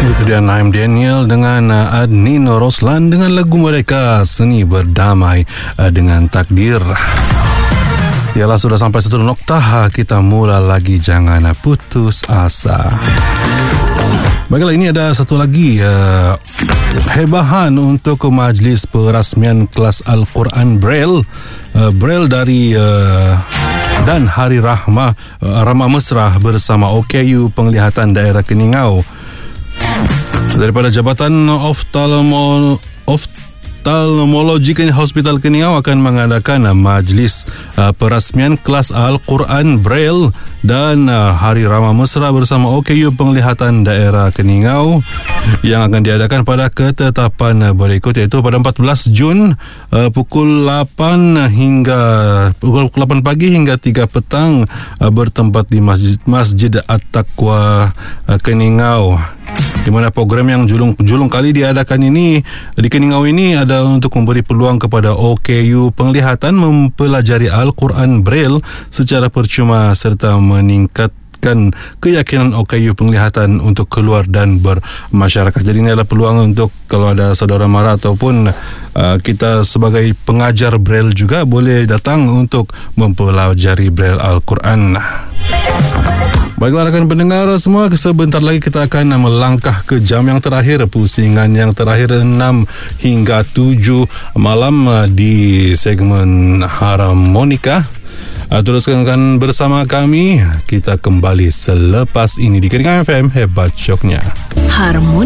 Itu dia Naim Daniel dengan Nino Roslan dengan lagu mereka Seni Berdamai dengan Takdir. Yalah, sudah sampai satu noktah, kita mula lagi, jangan putus asa. Baiklah, ini ada satu lagi hebahan untuk majlis perasmian kelas Al-Quran Braille dari dan Hari Rahmah Mesra bersama OKU Penglihatan Daerah Keningau. Daripada Jabatan Oftalmologi Hospital Keningau akan mengadakan majlis perasmian kelas Al-Quran Braille dan Hari Rahmah Mesra bersama OKU Penglihatan Daerah Keningau yang akan diadakan pada ketetapan berikut, iaitu pada 14 Jun pukul 8 pagi hingga 3 petang bertempat di Masjid At-Taqwa Keningau, di mana program yang julung kali diadakan ini di Keningau ini ada untuk memberi peluang kepada OKU Penglihatan mempelajari Al-Quran Braille secara percuma serta meningkatkan keyakinan OKU Penglihatan untuk keluar dan bermasyarakat. Jadi ini adalah peluang untuk kalau ada saudara mara ataupun kita sebagai pengajar Braille juga boleh datang untuk mempelajari Braille Al-Quran. Baiklah rakan pendengar semua, sebentar lagi kita akan melangkah ke jam yang terakhir, pusingan yang terakhir 6 hingga 7 malam di segmen Harmonika. Teruskan bersama kami, kita kembali selepas ini di Keningau FM, hebat syoknya. Harmonika.